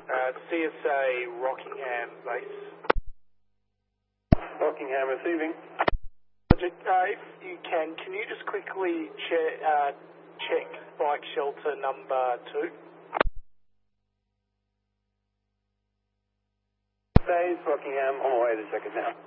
CSA Rockingham base. Rockingham receiving. If you can you just quickly check bike shelter number 2? Days, Rockingham, on my way to check it now.